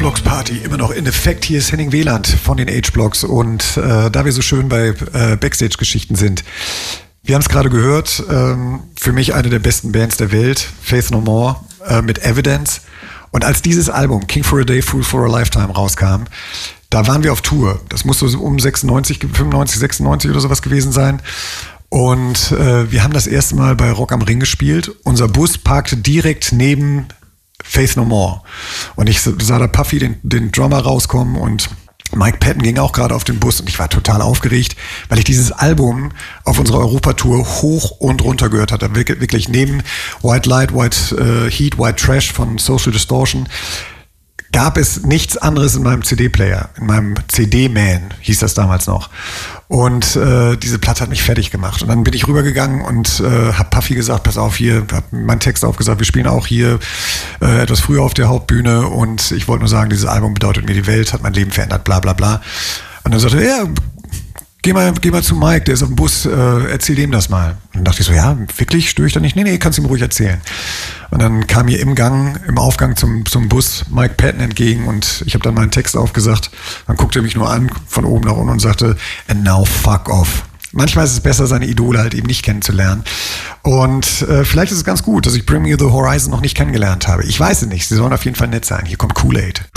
H-Blocks Party immer noch in Effekt. Hier ist Henning Wieland von den H-Blocks und da wir so schön bei Backstage-Geschichten sind, wir haben es gerade gehört, für mich eine der besten Bands der Welt, Faith No More mit Evidence. Und als dieses Album King for a Day, Fool for a Lifetime rauskam, da waren wir auf Tour. Das muss so um 95, 96 oder sowas gewesen sein. Und wir haben das erste Mal bei Rock am Ring gespielt. Unser Bus parkte direkt neben Faith No More. Und ich sah da Puffy, den Drummer, rauskommen und Mike Patton ging auch gerade auf den Bus und ich war total aufgeregt, weil ich dieses Album auf unserer Europatour hoch und runter gehört hatte. Wirklich neben White Light, White Heat, White Trash von Social Distortion gab es nichts anderes in meinem CD-Player, in meinem CD-Man hieß das damals noch. Und diese Platte hat mich fertig gemacht. Und dann bin ich rübergegangen und habe Puffy gesagt, pass auf hier, habe meinen Text aufgesagt, wir spielen auch hier etwas früher auf der Hauptbühne und ich wollte nur sagen, dieses Album bedeutet mir die Welt, hat mein Leben verändert, bla bla bla. Und dann sagte er, ja, geh mal zu Mike, der ist auf dem Bus, erzähl dem das mal. Und dann dachte ich so, ja, wirklich, störe ich da nicht? Nee, kannst du ihm ruhig erzählen. Und dann kam mir im Aufgang zum Bus Mike Patton entgegen und ich habe dann meinen Text aufgesagt. Dann guckte er mich nur an, von oben nach unten und sagte, and now fuck off. Manchmal ist es besser, seine Idole halt eben nicht kennenzulernen. Und vielleicht ist es ganz gut, dass ich Bring Me the Horizon noch nicht kennengelernt habe. Ich weiß es nicht, sie sollen auf jeden Fall nett sein. Hier kommt Kool-Aid.